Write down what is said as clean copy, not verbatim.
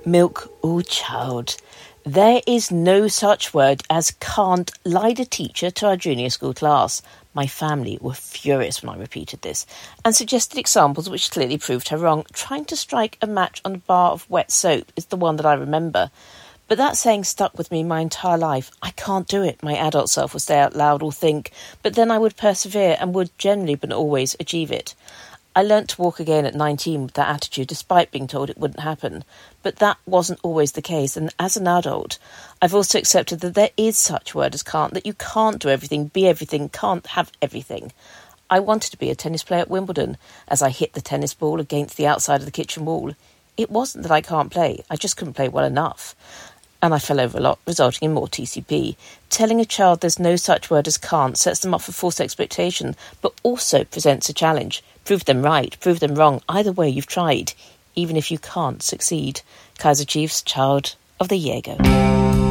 Milk, oh child. There is no such word as can't, lied a teacher to our junior school class. My family were furious when I repeated this, and suggested examples which clearly proved her wrong. Trying to strike a match on a bar of wet soap is the one that I remember. But that saying stuck with me my entire life. I can't do it, my adult self would say out loud or think, but then I would persevere and would generally but not always achieve it. I learnt to walk again at 19 with that attitude, despite being told it wouldn't happen. But that wasn't always the case, and as an adult, I've also accepted that there is such a word as can't, that you can't do everything, be everything, can't have everything. I wanted to be a tennis player at Wimbledon, as I hit the tennis ball against the outside of the kitchen wall. It wasn't that I can't play, I just couldn't play well enough. And I fell over a lot, resulting in more TCP. Telling a child there's no such word as can't sets them up for false expectation, but also presents a challenge. Prove them right, prove them wrong. Either way, you've tried, even if you can't succeed. Kaiser Chiefs Child of the Jaeger.